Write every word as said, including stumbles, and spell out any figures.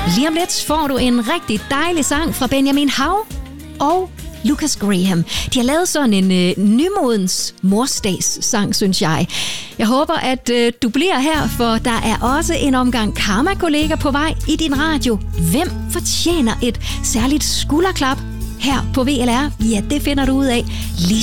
Lige om lidt får du en rigtig dejlig sang fra Benjamin Hav og Lucas Graham. De har lavet sådan en øh, nymodens morsdags-sang, synes jeg. Jeg håber, at øh, du bliver her, for der er også en omgang Karma-kollega på vej i din radio. Hvem fortjener et særligt skulderklap her på V L R? Ja, det finder du ud af lige